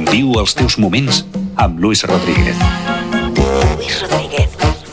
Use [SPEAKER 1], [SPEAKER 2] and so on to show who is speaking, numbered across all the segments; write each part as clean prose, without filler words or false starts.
[SPEAKER 1] Viu els teus moments amb Luis Rodríguez.
[SPEAKER 2] Luis Rodríguez.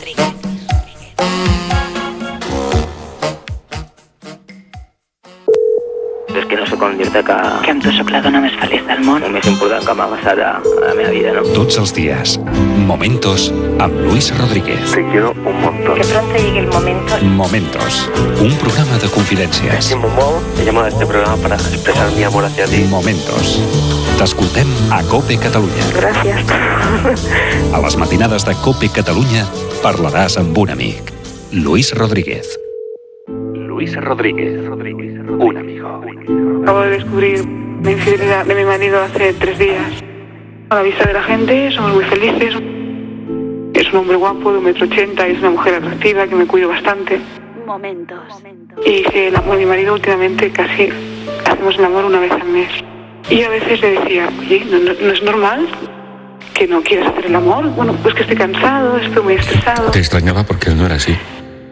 [SPEAKER 3] És que no sóc com dir-te
[SPEAKER 4] que amb tu sóc la dona més feliç del món.
[SPEAKER 3] el més important que m'ha passat a la meva vida, no?
[SPEAKER 1] Tots els dies, Momentos amb Luis Rodríguez.
[SPEAKER 3] Te quiero un montón.
[SPEAKER 4] Que pronto llegue el momento.
[SPEAKER 1] Momentos, un programa de confidencias.
[SPEAKER 3] Estimo molt. He llamado a este programa para expresar mi amor hacia ti.
[SPEAKER 1] Momentos. T'escoltem a COPE Catalunya.
[SPEAKER 4] Gràcies.
[SPEAKER 1] A les matinades de COPE Catalunya parlaràs amb un amic. Luis Rodríguez. Luis Rodríguez. Un amigo.
[SPEAKER 5] Acabo de descubrir la infidelidad de mi marido hace 3 días. A la vista de la gente somos muy felices. Es un hombre guapo de 1,80 m, es una mujer atractiva que me cuido bastante.
[SPEAKER 4] Momentos.
[SPEAKER 5] Y que el amor, mi marido últimamente casi hacemos el amor una vez al mes. Y a veces le decía, oye, ¿no es normal que no quieras hacer el amor? Bueno, pues que estoy cansado, estoy muy estresado.
[SPEAKER 6] Te extrañaba porque él no era así.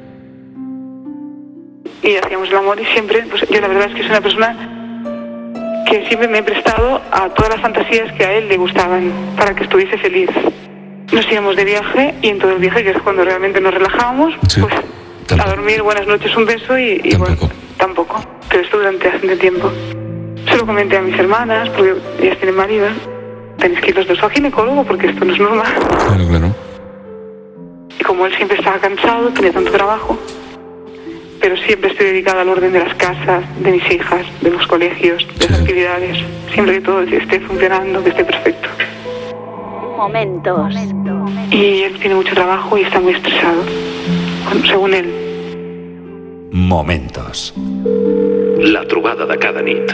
[SPEAKER 5] Y hacíamos el amor y siempre, pues yo la verdad es que soy una persona que siempre me he prestado a todas las fantasías que a él le gustaban para que estuviese feliz. Nos íbamos de viaje y en todo el viaje, que es cuando realmente nos relajábamos,
[SPEAKER 6] Sí,
[SPEAKER 5] pues
[SPEAKER 6] tampoco.
[SPEAKER 5] a dormir, buenas noches, un beso y
[SPEAKER 6] Tampoco.
[SPEAKER 5] bueno, tampoco. Pero esto durante bastante tiempo. Se lo comenté a mis hermanas, porque ellas tienen marido. Tenéis que ir los dos al ginecólogo porque esto no es normal.
[SPEAKER 6] Claro, claro.
[SPEAKER 5] Y como él siempre estaba cansado, tenía tanto trabajo, pero siempre estoy dedicada al orden de las casas, de mis hijas, de los colegios, de las
[SPEAKER 6] Sí.
[SPEAKER 5] actividades. Siempre que todo esté funcionando, que esté perfecto.
[SPEAKER 4] Momentos.
[SPEAKER 5] Y él tiene mucho trabajo y está muy estresado, según él.
[SPEAKER 1] Momentos. La trobada de cada nit.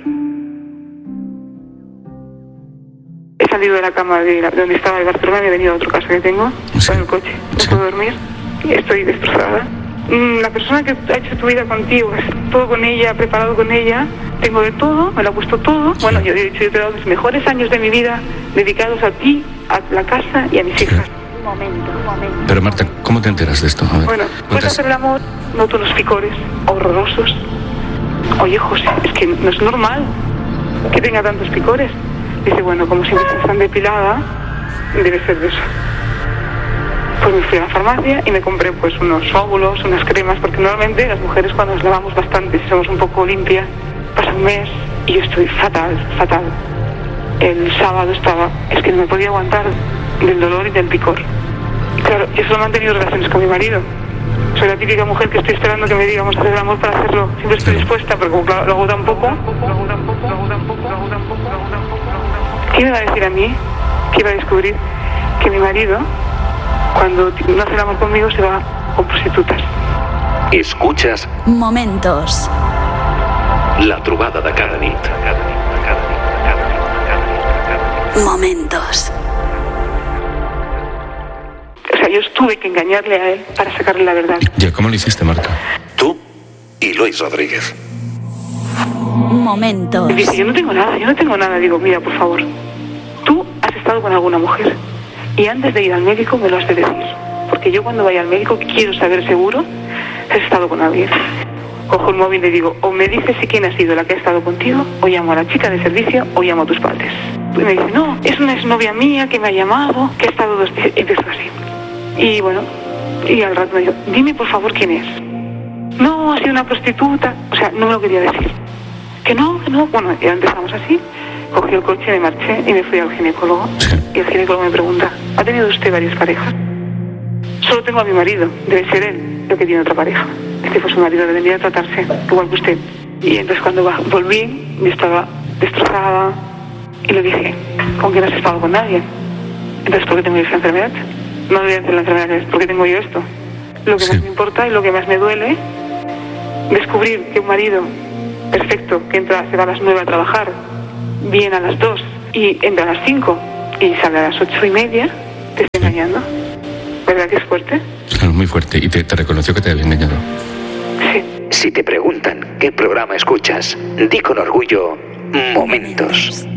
[SPEAKER 5] He salido de la cama de donde estaba de Barcelona y he venido a otra casa que tengo,
[SPEAKER 6] Sí.
[SPEAKER 5] con el coche. No
[SPEAKER 6] Sí.
[SPEAKER 5] puedo dormir. Estoy destrozada. La persona que ha hecho tu vida contigo, que es todo con ella, preparado con ella, tengo de todo, me lo ha puesto todo. Bueno, yo he dicho, yo te he dado los mejores años de mi vida dedicados a ti, a la casa y a mis hijas.
[SPEAKER 4] Momentos.
[SPEAKER 6] Pero Marta, ¿cómo te enteras de esto? A ver,
[SPEAKER 5] Bueno, puedes
[SPEAKER 6] cuentas-
[SPEAKER 5] hacer el amor, noto unos picores horrorosos. Oye, José, es que no es normal que tenga tantos picores. Dice, bueno, como siempre está tan depilada, debe ser de eso. Pues me fui a la farmacia y me compré pues unos óvulos, unas cremas, porque normalmente las mujeres cuando nos lavamos bastante, si somos un poco limpias, pasa un mes y yo estoy fatal. El sábado es que no me podía aguantar del dolor y del picor. Claro, yo solo he mantenido relaciones con mi marido. Soy la típica mujer que estoy esperando que me diga vamos a hacer el amor para hacerlo. Siempre estoy dispuesta, pero como claro, lo hago tan poco. ¿Qué me va a decir a mí? Que iba a descubrir que mi marido, cuando no hace el amor conmigo, se va con prostitutas.
[SPEAKER 1] Escuchas
[SPEAKER 2] Momentos.
[SPEAKER 1] la trobada de cada nit.
[SPEAKER 2] Momentos.
[SPEAKER 5] O sea, yo tuve que engañarle a él para sacarle la verdad.
[SPEAKER 6] Ya, ¿cómo lo hiciste, Marta?
[SPEAKER 1] Tú y Luis Rodríguez.
[SPEAKER 2] Momentos.
[SPEAKER 5] Y dice, yo no tengo nada. Digo, mira, por favor, tú has estado con alguna mujer y antes de ir al médico me lo has de decir. Porque yo cuando vaya al médico quiero saber seguro que has estado con alguien. Cojo el móvil y le digo, o me dices si quién ha sido la que ha estado contigo, o llamo a la chica de servicio, o llamo a tus padres. Y me dice, no, es una exnovia mía que me ha llamado, que ha estado 2 días. Empezó así. Y bueno, y al rato me dijo, dime por favor quién es. No, ha sido una prostituta. O sea, no me lo quería decir. Que no. Bueno, ya empezamos así. Cogí el coche, me marché y me fui al ginecólogo.
[SPEAKER 6] Sí.
[SPEAKER 5] Y el ginecólogo me pregunta, ¿ha tenido usted varias parejas? Solo tengo a mi marido, debe ser él el que tiene otra pareja. Este fue su marido, debería tratarse igual que usted. Y entonces cuando volví, yo estaba destrozada y le dije, ¿con quién has estado? Con nadie. Entonces, ¿por qué tengo yo esa enfermedad? No le voy a decir la enfermedad que es, ¿por qué tengo yo esto? Lo que
[SPEAKER 6] Sí.
[SPEAKER 5] más me importa y lo que más me duele, descubrir que un marido perfecto, que se va a las 9 a trabajar, viene a las 2 y entra a las 5 y sale a las 8:30, te está engañando. ¿Verdad que es fuerte?
[SPEAKER 6] Claro, muy fuerte. Y te reconoció que te había engañado.
[SPEAKER 5] Sí.
[SPEAKER 1] Si te preguntan qué programa escuchas, di con orgullo Momentos.